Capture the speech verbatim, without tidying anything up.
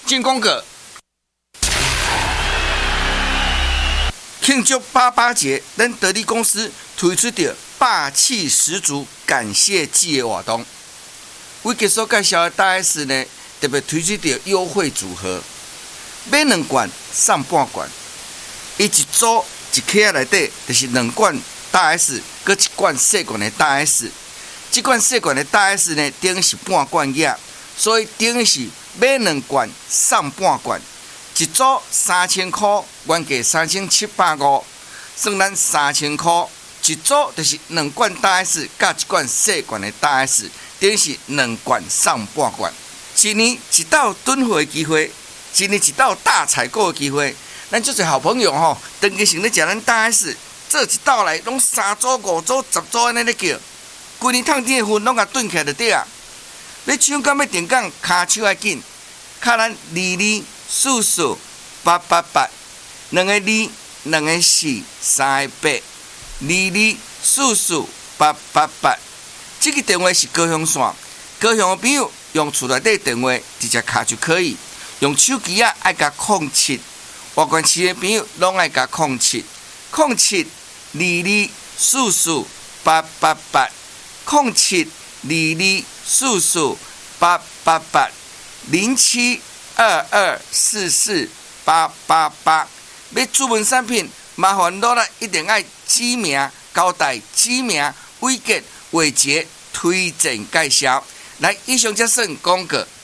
进攻个。庆祝八八节，咱得力公司推出着霸气十足感谢季的活动。为结束介绍的大 S 呢，特别推出着优惠组合，买两罐送半罐，伊一组一盒内底就是两罐大 S， 搁一罐细罐的大 S。这罐细罐的大 S 呢，等于是半罐液，所以等于是买两罐送半罐。一组三千块，原价三千七百五，算咱三千块。一组就是两罐大 S 加一罐细罐的大 S， 等于是两罐送半罐。一年一道囤货的机会，一年一道大采购的机会。咱这些好朋友吼，长期成咧食咱大 S， 做一道来拢三组、五组、十组安尼咧叫，规年趁钱的份拢甲囤起来就对啊。要抢到要定岗，骹手要紧，卡咱二二。四四八八八，两个二，两个四，三个八，二二四四八八八。这个电话是高雄线，高雄的朋友用厝内底电话直接卡就可以。用手机啊，爱加零七，外县市的朋友拢爱加零七，零七二二四四八八八，零七二二四四八八八，零七。二二四四八八八，要注文产品，麻烦落来一定要指名、交代指名、伟杰、伟杰推荐介绍。来，以上这算广告。